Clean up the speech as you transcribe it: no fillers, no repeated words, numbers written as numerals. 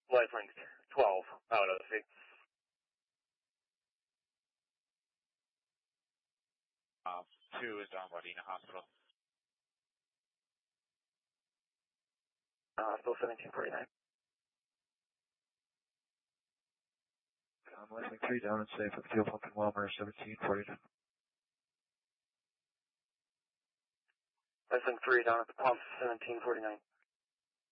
Lifelink 12, out of the sea. Two is down Wadena Hospital. Hospital 1749. Lifelink 3 down and safe at fuel pump in Wilmer 1749. Lifelink 3 down at the pump 1749.